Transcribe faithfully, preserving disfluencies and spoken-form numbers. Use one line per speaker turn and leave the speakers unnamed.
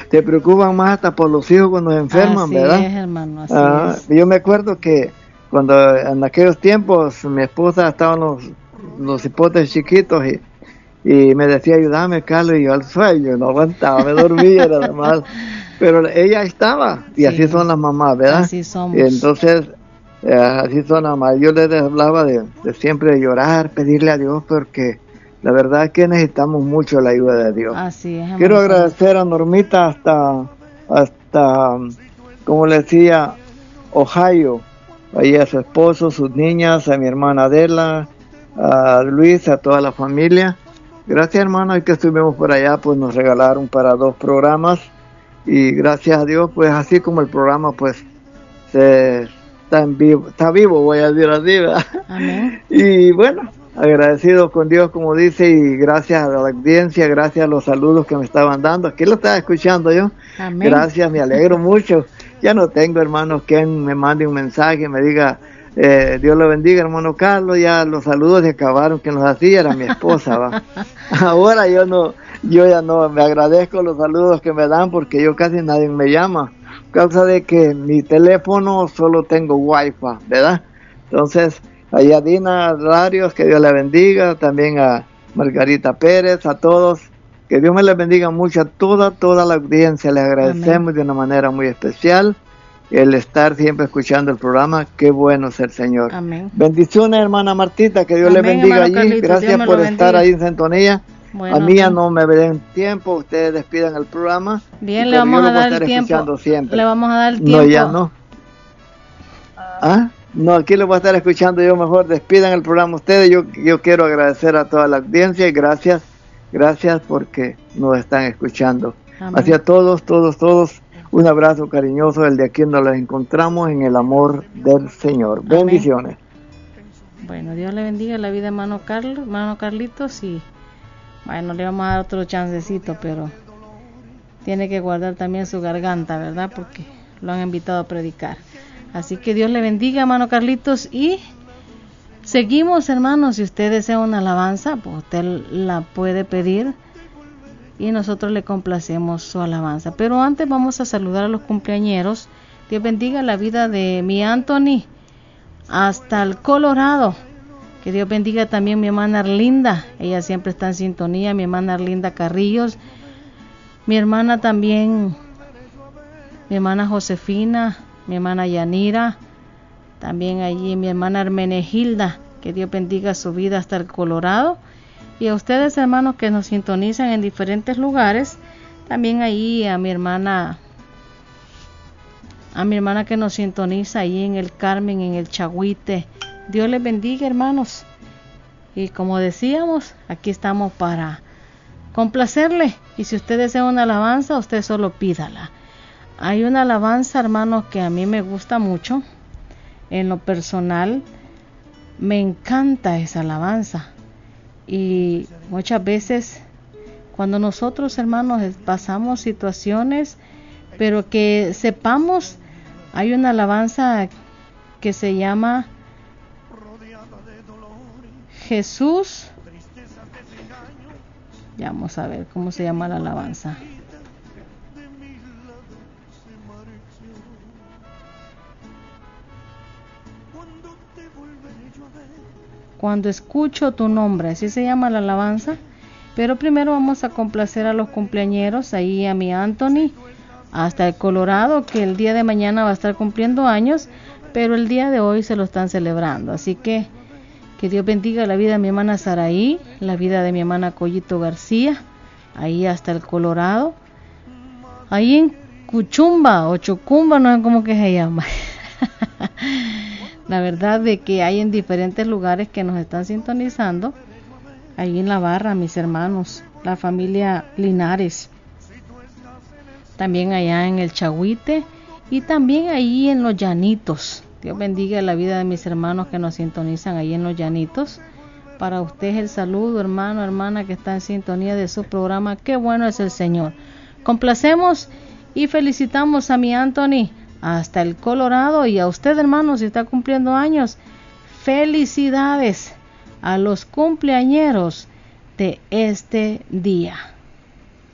se preocupan más hasta por los hijos cuando se enferman,
así
¿verdad?
Así es, hermano, así
ah,
es.
Yo me acuerdo que cuando en aquellos tiempos mi esposa estaban los, los hipotes chiquitos y, y me decía, ayúdame, Carlos, y yo al sueño, no aguantaba, me dormía nada más. Pero ella estaba, y sí, así son las mamás, ¿verdad?
Así somos.
Y entonces, eh, así son las mamás. Yo les hablaba de, de siempre llorar, pedirle a Dios, porque la verdad es que necesitamos mucho la ayuda de Dios.
Así es.
Quiero agradecer a Normita hasta, hasta, como le decía, Ohio, ahí a su esposo, sus niñas, a mi hermana Adela, a Luis, a toda la familia. Gracias, hermano, y que estuvimos por allá, pues nos regalaron para dos programas. Y gracias a Dios, pues así como el programa, pues se, está en vivo, está vivo, voy a decir así, ¿verdad?
Amén.
Y bueno, agradecido con Dios, como dice, y gracias a la audiencia, gracias a los saludos que me estaban dando. Aquí lo estaba escuchando yo.
Amén.
Gracias, me alegro mucho. Ya no tengo hermanos que me mande un mensaje, me diga, eh, Dios lo bendiga, hermano Carlos. Ya los saludos se acabaron, quien los hacía era mi esposa, ¿va? Ahora yo no, yo ya no, me agradezco los saludos que me dan porque yo casi nadie me llama, a causa de que mi teléfono solo tengo wifi, ¿verdad? Entonces, ahí a Dina Larios, que Dios le bendiga, también a Margarita Pérez, a todos, que Dios me les bendiga mucho, a toda, toda la audiencia, les agradecemos. Amén. De una manera muy especial el estar siempre escuchando el programa. Qué bueno es el Señor.
Amén.
Bendiciones, hermana Martita, que Dios
Amén,
le bendiga allí.
Carlitos,
gracias por estar ahí en sintonía. Bueno, a mí ya no me den tiempo, ustedes despidan el programa.
Bien, le vamos a dar el tiempo.
Siempre.
Le vamos a dar el tiempo.
No, ya no. ¿Ah? No, aquí lo voy a estar escuchando yo mejor. Despidan el programa ustedes. Yo, yo quiero agradecer a toda la audiencia y gracias, gracias porque nos están escuchando. Amén. Así a todos, todos, todos, un abrazo cariñoso, el de aquí nos los encontramos en el amor del Señor. Amén. Bendiciones.
Bueno, Dios le bendiga la vida, hermano Carlos, hermano Carlitos, y bueno, le vamos a dar otro chancecito, pero tiene que guardar también su garganta, ¿verdad? Porque lo han invitado a predicar. Así que Dios le bendiga, hermano Carlitos, y seguimos, hermanos. Si usted desea una alabanza, pues usted la puede pedir y nosotros le complacemos su alabanza. Pero antes vamos a saludar a los cumpleañeros. Dios bendiga la vida de mi Anthony hasta el Colorado. Que Dios bendiga también mi hermana Arlinda, ella siempre está en sintonía, mi hermana Arlinda Carrillos, mi hermana también, mi hermana Josefina, mi hermana Yanira, también allí mi hermana Hermenegilda, que Dios bendiga su vida hasta el Colorado, y a ustedes, hermanos, que nos sintonizan en diferentes lugares, también allí a mi hermana, a mi hermana que nos sintoniza allí en el Carmen, en el Chagüite. Dios les bendiga, hermanos, y como decíamos, aquí estamos para complacerle, y si usted desea una alabanza, usted solo pídala. Hay una alabanza, hermanos, que a mí me gusta mucho, en lo personal, me encanta esa alabanza, y muchas veces cuando nosotros, hermanos, pasamos situaciones, pero que sepamos, hay una alabanza que se llama Jesús, ya vamos a ver cómo se llama la alabanza. Cuando escucho tu nombre, así se llama la alabanza. Pero primero vamos a complacer a los cumpleañeros, ahí a mi Anthony, hasta el Colorado, que el día de mañana va a estar cumpliendo años, pero el día de hoy se lo están celebrando. Así que que Dios bendiga la vida de mi hermana Saraí, la vida de mi hermana Collito García, ahí hasta el Colorado, ahí en Cuchumba o Chocumba, no sé cómo que se llama. La verdad de que hay en diferentes lugares que nos están sintonizando, ahí en la barra, mis hermanos, la familia Linares, también allá en el Chagüite y también ahí en los Llanitos. Dios bendiga la vida de mis hermanos que nos sintonizan ahí en los Llanitos. Para usted el saludo, hermano, hermana que está en sintonía de su programa. Qué bueno es el Señor. Complacemos y felicitamos a mi Anthony hasta el Colorado, y a usted, hermano, si está cumpliendo años, felicidades a los cumpleañeros de este día.